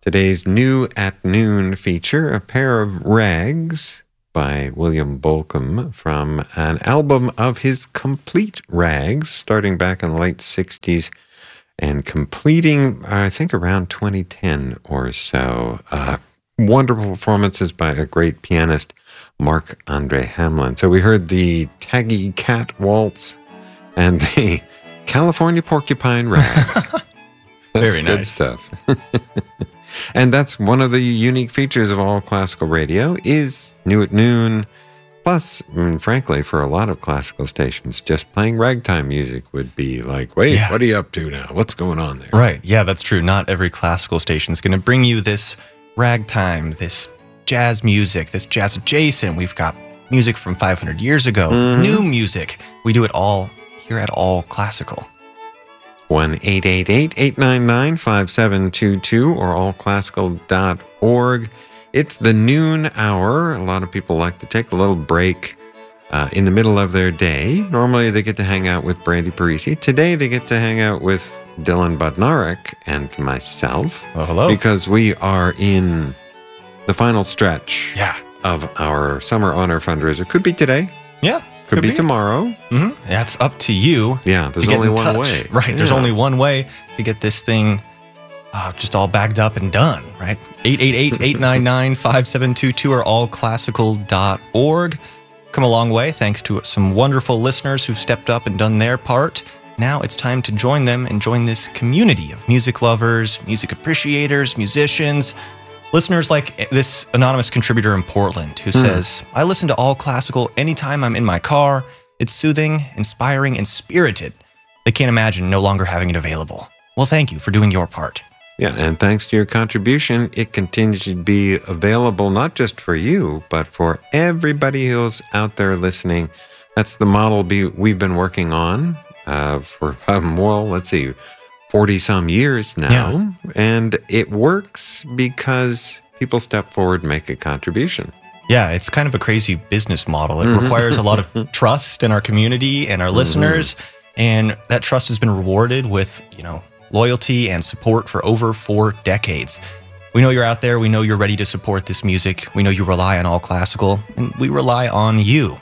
Today's New at Noon feature, A Pair of Rags by William Bolcom from an album of his complete rags, starting back in the late 60s and completing, I think, around 2010 or so. Wonderful performances by a great pianist, Marc-Andre Hamelin. So we heard the Taggy Cat Waltz and the California Porcupine Rag. That's Very good nice stuff. And that's one of the unique features of all classical radio is New at Noon. Plus, frankly, for a lot of classical stations, just playing ragtime music would be like, wait, What are you up to now? What's going on there? Right. Yeah, that's true. Not every classical station is going to bring you this ragtime, this jazz music, this jazz adjacent. We've got music from 500 years ago, new music. We do it all here at All Classical. 1-888-899-5722 or allclassical.org. It's the noon hour. A lot of people like to take a little break in the middle of their day. Normally they get to hang out with Brandy Parisi. Today they get to hang out with Dylan Budnarek and myself. Well, hello. Because we are in the final stretch of our Summer Honor Fundraiser. Could be today. Yeah. Could be tomorrow. Mm-hmm. That's up to you. Yeah, there's only one way. Right, there's only one way to get this thing just all bagged up and done, right? 888-899-5722 or allclassical.org. Come a long way thanks to some wonderful listeners who've stepped up and done their part. Now it's time to join them and join this community of music lovers, music appreciators, musicians, listeners like this anonymous contributor in Portland who says, I listen to All Classical anytime I'm in my car. It's soothing, inspiring, and spirited. They can't imagine no longer having it available. Well, thank you for doing your part. Yeah, and thanks to your contribution, it continues to be available not just for you, but for everybody who's out there listening. That's the model we've been working on for, 40-some years now. Yeah. And it works because people step forward and make a contribution. Yeah, it's kind of a crazy business model. It requires a lot of trust in our community and our listeners, and that trust has been rewarded with, loyalty and support for over 4 decades. We know you're out there. We know you're ready to support this music. We know you rely on All Classical, and we rely on you.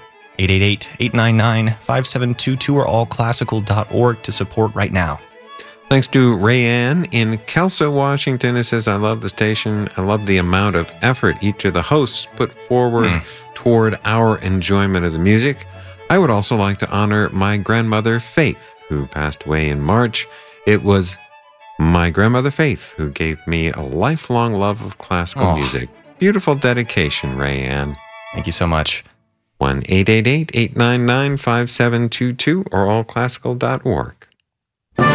888-899-5722 or allclassical.org to support right now. Thanks to Rayanne in Kelso, Washington. It says, I love the station. I love the amount of effort each of the hosts put forward toward our enjoyment of the music. I would also like to honor my grandmother, Faith, who passed away in March. It was my grandmother, Faith, who gave me a lifelong love of classical music. Beautiful dedication, Rayanne. Thank you so much. 1-888-899-5722 or allclassical.org.